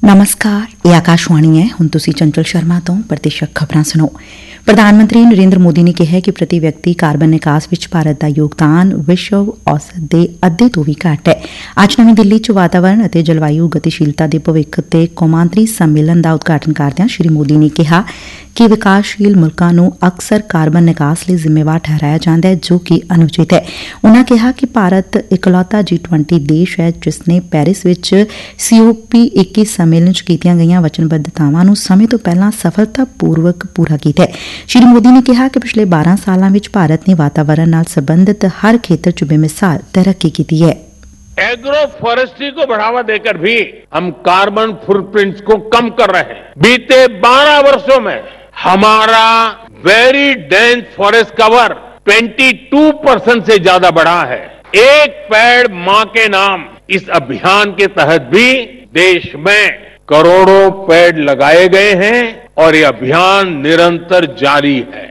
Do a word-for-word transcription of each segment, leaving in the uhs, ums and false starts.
ਨਮਸਕਾਰ, ਇਹ ਆਕਾਸ਼ਵਾਣੀ ਹੈ। ਹੁਣ ਤੁਸੀਂ ਚੰਚਲ ਸ਼ਰਮਾ ਤੋਂ ਪ੍ਰਤੀਸ਼ਤ ਖਬਰਾਂ ਸੁਣੋ। ਪ੍ਰਧਾਨ ਮੰਤਰੀ ਨਰਿੰਦਰ ਮੋਦੀ ਨੇ ਕਿਹਾ ਕਿ ਪ੍ਰਤੀ ਵਿਅਕਤੀ ਕਾਰਬਨ ਨਿਕਾਸ ਵਿੱਚ ਭਾਰਤ ਦਾ ਯੋਗਦਾਨ ਵਿਸ਼ਵ ਔਸਤ ਦੇ ਅੱਧੇ ਤੋਂ ਵੀ ਘੱਟ ਹੈ। ਅੱਜ ਨਵੀਂ ਦਿੱਲੀ ਚ ਵਾਤਾਵਰਣ ਅਤੇ ਜਲਵਾਯੂ ਗਤੀਸ਼ੀਲਤਾ ਦੇ ਭਵਿੱਖ ਤੇ ਕੌਮਾਂਤਰੀ ਸੰਮੇਲਨ ਦਾ ਉਦਘਾਟਨ ਕਰਦਿਆਂ ਸ਼੍ਰੀ ਮੋਦੀ ਨੇ ਕਿਹਾ ਕਿ ਵਿਕਾਸਸ਼ੀਲ ਮੁਲਕਾਂ ਨੂੰ ਅਕਸਰ ਕਾਰਬਨ ਨਿਕਾਸ ਲਈ ਜ਼ਿੰਮੇਵਾਰ ਠਹਿਰਾਇਆ ਜਾਂਦਾ ਹੈ, ਜੋ ਕਿ ਅਨੁਚਿਤ ਹੈ। ਉਨੂਾਂ ਕਿਹਾ ਕਿ ਭਾਰਤ ਇਕਲੌਤਾ ਜੀ ਟਵੰਟੀ ਦੇਸ਼ ਹੈ ਜਿਸ ਨੇ ਪੈਰਿਸ ਵਿੱਚ ਸੀ ਓ ਪੀ ਇੱਕੀ ਸੰਮੇਲਨ ਚ ਕੀਤੀਆਂ ਗਈਆਂ ਵਚਨਬੱਧਤਾਵਾਂ ਨੂੰ ਸਮੇਂ ਤੋਂ ਪਹਿਲਾਂ ਸਫਲਤਾਪੂਰਵਕ ਪੂਰਾ ਕੀਤਾ ਹੈ। ਸ਼੍ਰੀ ਮੋਦੀ ਨੇ ਕਿਹਾ ਕਿ ਪਿਛਲੇ ਬਾਰਾਂ ਸਾਲਾਂ ਵਿੱਚ ਭਾਰਤ ਨੇ ਵਾਤਾਵਰਣ ਨਾਲ ਸੰਬੰਧਿਤ ਹਰ ਖੇਤਰ ਚ ਬੇਮਿਸਾਲ ਤਰੱਕੀ ਕੀਤੀ ਹੈ। एग्रो फॉरेस्ट्री को बढ़ावा देकर भी हम कार्बन फुटप्रिंट्स को कम कर रहे हैं। बीते बारह वर्षों में हमारा वेरी डेंस फॉरेस्ट कवर बाईस परसेंट से ज्यादा बढ़ा है। एक पेड़ मां के नाम इस अभियान के तहत भी देश में करोड़ों पेड़ लगाए गए हैं और ये अभियान निरंतर जारी है।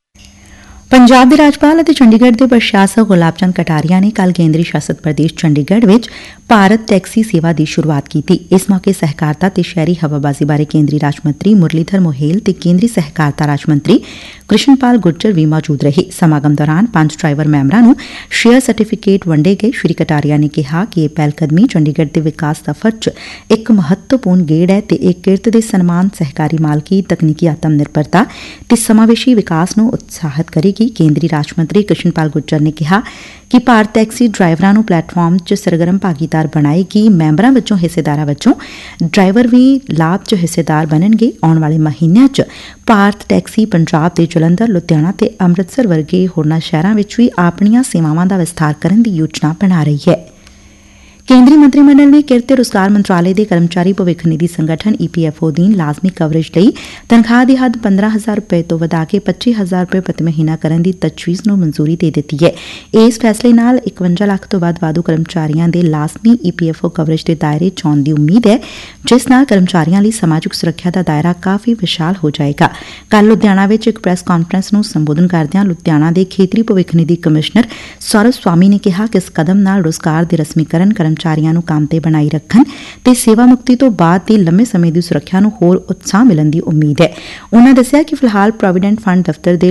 ਪੰਜਾਬ ਦੇ ਰਾਜਪਾਲ ਅਤੇ ਚੰਡੀਗੜ੍ਹ ਦੇ ਪ੍ਰਸ਼ਾਸਕ ਗੁਲਾਬ ਚੰਦ ਕਟਾਰੀਆ ਨੇ ਕੱਲ੍ਹ ਕੇਂਦਰੀ ਸ਼ਾਸਤ ਪ੍ਰਦੇਸ਼ ਚੰਡੀਗੜ੍ਹ ਵਿੱਚ ਭਾਰਤ ਟੈਕਸੀ ਸੇਵਾ ਦੀ ਸ਼ੁਰੂਆਤ ਕੀਤੀ। ਇਸ ਮੌਕੇ ਸਹਿਕਾਰਤਾ ਤੇ ਸ਼ਹਿਰੀ ਹਵਾਬਾਜ਼ੀ ਬਾਰੇ ਕੇਂਦਰੀ ਰਾਜ ਮੰਤਰੀ ਮੁਰਲੀਧਰ ਮੋਹੇਲ ਤੇ ਕੇਂਦਰੀ ਸਹਿਕਾਰਤਾ ਰਾਜ ਮੰਤਰੀ ਕ੍ਰਿਸ਼ਨਪਾਲ ਗੁਰਜਰ ਵੀ ਮੌਜੂਦ ਰਹੇ। ਸਮਾਗਮ ਦੌਰਾਨ ਪੰਜ ਡਰਾਈਵਰ ਮੈਂਬਰਾਂ ਨੂੰ ਸ਼ੇਅਰ ਸਰਟੀਫਿਕੇਟ ਵੰਡੇ ਗਏ। ਸ਼੍ਰੀ ਕਟਾਰੀਆ ਨੇ ਕਿਹਾ ਕਿ ਇਹ ਪਹਿਲਕਦਮੀ ਚੰਡੀਗੜ੍ਹ ਦੇ ਵਿਕਾਸ ਸਫ਼ਰ ਚ ਇੱਕ ਮਹੱਤਵਪੂਰਨ ਗੇੜ ਹੈ ਤੇ ਇਹ ਕਿਰਤ ਦੇ ਸਨਮਾਨ, ਸਹਿਕਾਰੀ ਮਾਲਕੀ, ਤਕਨੀਕੀ ਆਤਮ ਨਿਰਭਰਤਾ ਤੇ ਸਮਾਵੇਸ਼ੀ ਵਿਕਾਸ ਨੂੰ ਉਤਸ਼ਾਹਿਤ ਕਰੇਗੀ। ਕੇਂਦਰੀ ਰਾਜ ਮੰਤਰੀ ਕ੍ਰਿਸ਼ਨਪਾਲ ਗੁਰਜਰ ਨੇ ਕਿਹਾ ਕਿ ਭਾਰਤ ਟੈਕਸੀ ਡਰਾਈਵਰਾਂ ਨੂੰ ਪਲੇਟਫਾਰਮ ਚ ਸਰਗਰਮ ਭਾਗੀਦਾਰ ਬਣਾਏਗੀ। ਮੈਂਬਰਾਂ ਵਜੋਂ ਹਿੱਸੇਦਾਰਾਂ ਵਜੋਂ ਡਰਾਈਵਰ ਵੀ ਲਾਭ ਚ ਹਿੱਸੇਦਾਰ ਬਣਨਗੇ। ਆਉਣ ਵਾਲੇ ਮਹੀਨਿਆਂ ਚ ਭਾਰਤ ਟੈਕਸੀ ਪੰਜਾਬ ਦੇ ਜਲੰਧਰ, ਲੁਧਿਆਣਾ ਤੇ ਅੰਮ੍ਰਿਤਸਰ ਵਰਗੇ ਹੋਰਨਾਂ ਸ਼ਹਿਰਾਂ ਵਿੱਚ ਵੀ ਆਪਣੀਆਂ ਸੇਵਾਵਾਂ ਦਾ ਵਿਸਥਾਰ ਕਰਨ ਦੀ ਯੋਜਨਾ ਬਣਾ ਰਹੀ ਹੈ। ਕੇਂਦਰੀ ਮੰਤਰੀ ਮੰਡਲ ਨੇ ਕਿਰਤ ਤੇ ਰੁਜ਼ਗਾਰ ਮੰਤਰਾਲੇ ਦੇ ਕਰਮਚਾਰੀ ਭਵਿੱਖ ਨਿਧੀ ਸੰਗਠਨ ਈ ਪੀ ਐਫ ਓ ਅਧੀਨ ਲਾਜ਼ਮੀ ਕਵਰੇਜ ਲਈ ਤਨਖਾਹ ਦੀ ਹੱਦ ਪੰਦਰਾਂ ਹਜ਼ਾਰ ਰੁਪਏ ਤੋਂ ਵਧਾ ਕੇ ਪੱਚੀ ਹਜ਼ਾਰ ਰੁਪਏ ਪ੍ਰਤੀ ਮਹੀਨਾ ਕਰਨ ਦੀ ਤਜਵੀਜ਼ ਨੂੰ ਮਨਜ਼ੂਰੀ ਦੇ ਦਿੱਤੀ ਹੈ। ਇਸ ਫੈਸਲੇ ਨਾਲ ਇਕਵੰਜਾ ਲੱਖ ਤੋਂ ਵੱਧ ਵਾਧੂ ਕਰਮਚਾਰੀਆਂ ਦੇ ਲਾਜ਼ਮੀ ਈ ਪੀ ਐਫ ਓ ਕਵਰੇਜ ਦੇ ਦਾਇਰੇ ਚ ਆਉਣ ਦੀ ਉਮੀਦ ਹੈ, ਜਿਸ ਨਾਲ ਕਰਮਚਾਰੀਆਂ ਲਈ ਸਮਾਜਿਕ ਸੁਰੱਖਿਆ ਦਾ ਦਾਇਰਾ ਕਾਫ਼ੀ ਵਿਸ਼ਾਲ ਹੋ ਜਾਏਗਾ। ਕੱਲ੍ਹ ਲੁਧਿਆਣਾ ਵਿੱਚ ਇੱਕ ਪ੍ਰੈਸ ਕਾਨਫਰੰਸ ਨੂੰ ਸੰਬੋਧਨ ਕਰਦਿਆਂ ਲੁਧਿਆਣਾ ਦੇ ਖੇਤਰੀ ਭਵਿੱਖ ਨਿਧੀ ਕਮਿਸ਼ਨਰ ਸੌਰਵ ਸਵਾਮੀ ਨੇ ਕਿਹਾ ਕਿ ਇਸ ਕਦਮ ਨਾਲ ਰੁਜ਼ਗਾਰ ਦੇ ਰਸਮੀਕਰਨ, ਕਰਮਚਾਰੀਆਂ ਨੂੰ ਕੰਮ ਤੇ ਬਣਾਈ ਰੱਖਣ ਤੇ ਸੇਵਾ ਮੁਕਤੀ ਤੋਂ ਬਾਅਦ ਦੀ ਲੰਮੇ ਸਮੇਂ ਦੀ ਸੁਰੱਖਿਆ ਨੂੰ ਹੋਰ ਉਤਸ਼ਾਹ ਮਿਲਣ ਦੀ ਉਮੀਦ ਹੈ। ਉਨ੍ਹਾਂ ਦੱਸਿਆ ਕਿ ਫਿਲਹਾਲ ਪ੍ਰੋਵੀਡੈਂਟ ਫੰਡ ਦਫ਼ਤਰ ਦੇ